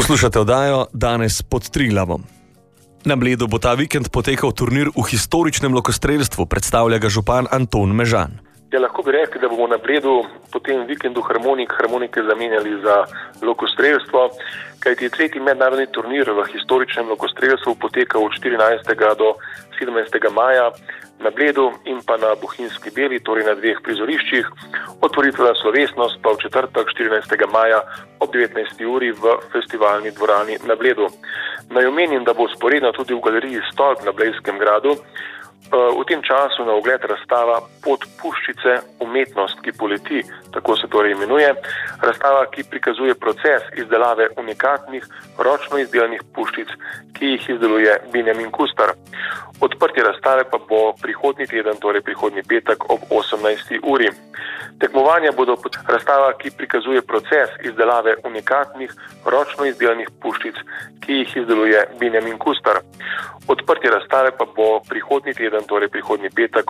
Poslušate oddajo Danes pod Triglavom. Na Bledu bo ta vikend potekal turnir v historičnem lokostrelstvu, predstavlja ga župan Anton Mežan. Ja, lahko bi rekli, da bomo na Bledu po tem vikendu harmonike zamenjali za lokostrelstvo, kajti tretji mednarodni turnir v historičnem lokostrelstvu poteka od 14. do 17. maja na Bledu in pa na Bohinjski Beli, torej na dveh prizoriščih. Otvoritvena slovesnost pa v četrtek 14. maja ob 19. uri v festivalni dvorani na Bledu. Naj omenim, da bo sporedno tudi v galeriji Stolp na Blejskem gradu v tem času na ogled razstava Pot puščice umetnost, ki poleti, tako se torej imenuje. Razstava, ki prikazuje proces izdelave unikatnih, ročno izdelanih puščic, ki jih izdeluje Benjamin Kustar. Odprtje razstave pa bo prihodnji teden, torej prihodnji petek ob 18. uri. Tekmovanja bodo razstava, ki prikazuje proces izdelave unikatnih, ročno izdelanih puščic, ki jih izdeluje Benjamin Kustar. Odprtje razstave pa bo prihodnji teden, torej prihodnji petek